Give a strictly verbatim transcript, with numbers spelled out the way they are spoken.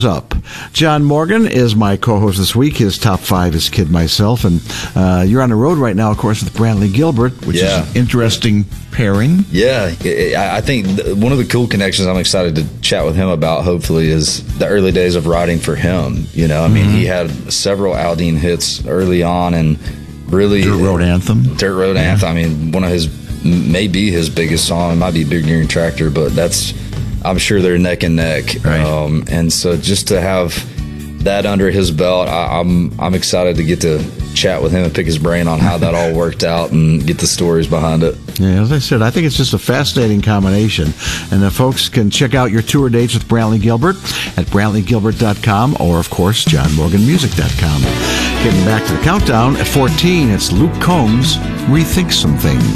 Up. John Morgan is my co-host this week. His top five is Kid Myself, and uh, you're on the road right now, of course, with Brantley Gilbert, which yeah. is an interesting pairing. Yeah, I think one of the cool connections I'm excited to chat with him about, hopefully, is the early days of writing for him. You know, I mean, mm-hmm. he had several Aldine hits early on, and really Dirt Road Anthem. Dirt Road yeah. Anthem. I mean, one of his, maybe his biggest song. It might be Big Green Tractor, but that's, I'm sure they're neck and neck. Right. Um, and so just to have that under his belt, I, I'm I'm excited to get to chat with him and pick his brain on how that all worked out and get the stories behind it. Yeah, as I said, I think it's just a fascinating combination. And the folks can check out your tour dates with Brantley Gilbert at brantley gilbert dot com or, of course, john morgan music dot com. Getting back to the countdown, at fourteen, it's Luke Combs, Rethink Some Things.